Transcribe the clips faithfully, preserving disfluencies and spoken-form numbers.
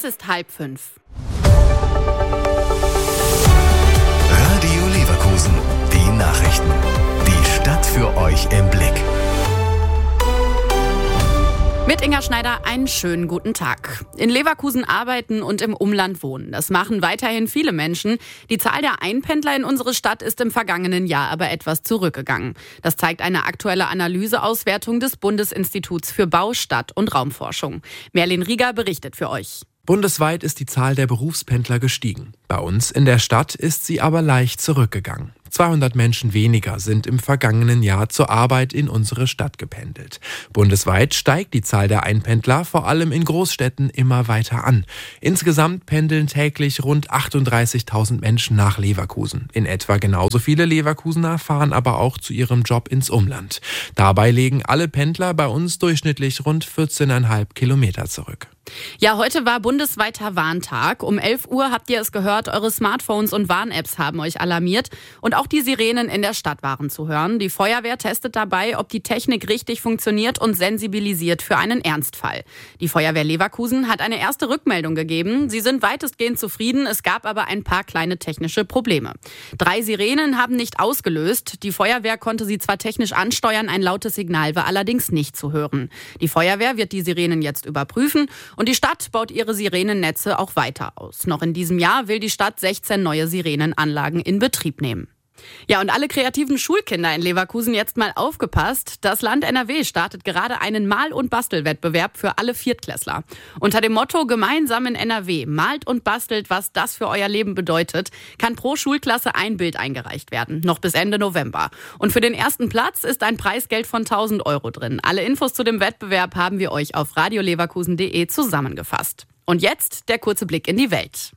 Es ist halb fünf. Radio Leverkusen, die Nachrichten. Die Stadt für euch im Blick. Mit Inga Schneider einen schönen guten Tag. In Leverkusen arbeiten und im Umland wohnen. Das machen weiterhin viele Menschen. Die Zahl der Einpendler in unsere Stadt ist im vergangenen Jahr aber etwas zurückgegangen. Das zeigt eine aktuelle Analyseauswertung des Bundesinstituts für Bau, Stadt- und Raumforschung. Merlin Rieger berichtet für euch. Bundesweit ist die Zahl der Berufspendler gestiegen. Bei uns in der Stadt ist sie aber leicht zurückgegangen. zweihundert Menschen weniger sind im vergangenen Jahr zur Arbeit in unsere Stadt gependelt. Bundesweit steigt die Zahl der Einpendler vor allem in Großstädten immer weiter an. Insgesamt pendeln täglich rund achtunddreißigtausend Menschen nach Leverkusen. In etwa genauso viele Leverkusener fahren aber auch zu ihrem Job ins Umland. Dabei legen alle Pendler bei uns durchschnittlich rund vierzehn Komma fünf Kilometer zurück. Ja, heute war bundesweiter Warntag. Um elf Uhr habt ihr es gehört, eure Smartphones und Warn-Apps haben euch alarmiert. Und auch die Sirenen in der Stadt waren zu hören. Die Feuerwehr testet dabei, ob die Technik richtig funktioniert und sensibilisiert für einen Ernstfall. Die Feuerwehr Leverkusen hat eine erste Rückmeldung gegeben. Sie sind weitestgehend zufrieden. Es gab aber ein paar kleine technische Probleme. Drei Sirenen haben nicht ausgelöst. Die Feuerwehr konnte sie zwar technisch ansteuern, ein lautes Signal war allerdings nicht zu hören. Die Feuerwehr wird die Sirenen jetzt überprüfen. Und die Stadt baut ihre Sirenennetze auch weiter aus. Noch in diesem Jahr will die Stadt sechzehn neue Sirenenanlagen in Betrieb nehmen. Ja, und alle kreativen Schulkinder in Leverkusen jetzt mal aufgepasst. Das Land N R W startet gerade einen Mal- und Bastelwettbewerb für alle Viertklässler. Unter dem Motto Gemeinsam in N R W malt und bastelt, was das für euer Leben bedeutet, kann pro Schulklasse ein Bild eingereicht werden, noch bis Ende November. Und für den ersten Platz ist ein Preisgeld von tausend Euro drin. Alle Infos zu dem Wettbewerb haben wir euch auf radioleverkusen punkt de zusammengefasst. Und jetzt der kurze Blick in die Welt.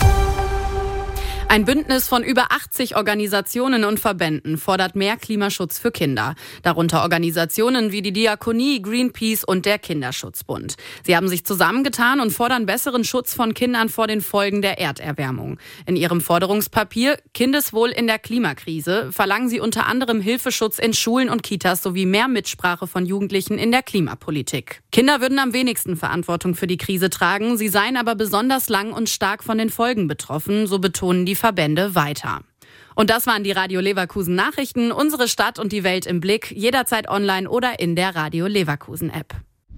Ein Bündnis von über achtzig Organisationen und Verbänden fordert mehr Klimaschutz für Kinder. Darunter Organisationen wie die Diakonie, Greenpeace und der Kinderschutzbund. Sie haben sich zusammengetan und fordern besseren Schutz von Kindern vor den Folgen der Erderwärmung. In ihrem Forderungspapier Kindeswohl in der Klimakrise verlangen sie unter anderem Hilfeschutz in Schulen und Kitas sowie mehr Mitsprache von Jugendlichen in der Klimapolitik. Kinder würden am wenigsten Verantwortung für die Krise tragen, sie seien aber besonders lang und stark von den Folgen betroffen, so betonen die Verbände weiter. Und das waren die Radio Leverkusen Nachrichten, unsere Stadt und die Welt im Blick, jederzeit online oder in der Radio Leverkusen App.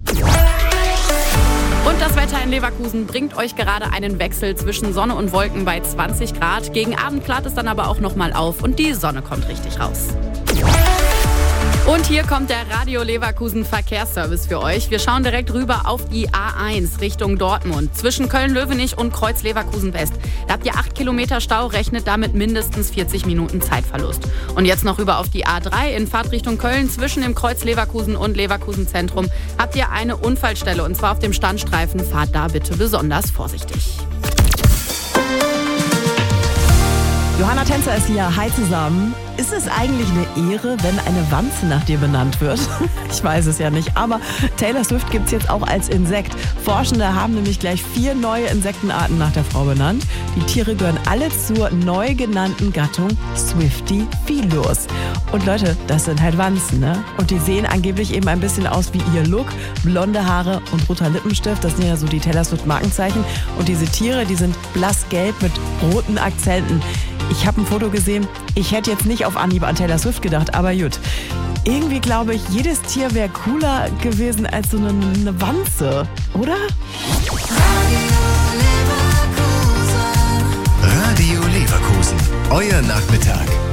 Und das Wetter in Leverkusen bringt euch gerade einen Wechsel zwischen Sonne und Wolken bei zwanzig Grad. Gegen Abend klart es dann aber auch nochmal auf und die Sonne kommt richtig raus. Und hier kommt der Radio Leverkusen Verkehrsservice für euch. Wir schauen direkt rüber auf die A eins Richtung Dortmund. Zwischen Köln-Löwenich und Kreuz Leverkusen West. Da habt ihr acht Kilometer Stau, rechnet damit mindestens vierzig Minuten Zeitverlust. Und jetzt noch rüber auf die A drei in Fahrtrichtung Köln. Zwischen dem Kreuz Leverkusen und Leverkusen Zentrum habt ihr eine Unfallstelle. Und zwar auf dem Standstreifen. Fahrt da bitte besonders vorsichtig. Johanna Tänzer ist hier. Hi zusammen. Ist es eigentlich eine Ehre, wenn eine Wanze nach dir benannt wird? Ich weiß es ja nicht, aber Taylor Swift gibt es jetzt auch als Insekt. Forschende haben nämlich gleich vier neue Insektenarten nach der Frau benannt. Die Tiere gehören alle zur neu genannten Gattung Swiftie-Philos. Und Leute, das sind halt Wanzen, ne? Und die sehen angeblich eben ein bisschen aus wie ihr Look. Blonde Haare und roter Lippenstift, das sind ja so die Taylor Swift-Markenzeichen. Und diese Tiere, die sind blassgelb mit roten Akzenten. Ich habe ein Foto gesehen, ich hätte jetzt nicht auf Anhieb an Taylor Swift gedacht, aber gut. Irgendwie glaube ich, jedes Tier wäre cooler gewesen als so eine, eine Wanze, oder? Radio Leverkusen, euer Nachmittag.